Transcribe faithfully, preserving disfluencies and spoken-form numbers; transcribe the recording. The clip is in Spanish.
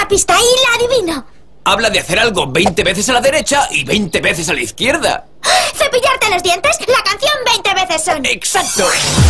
una pista y la adivino. Habla de hacer algo veinte veces a la derecha y veinte veces a la izquierda. ¿Cepillarte los dientes? La canción veinte veces son. ¡Exacto!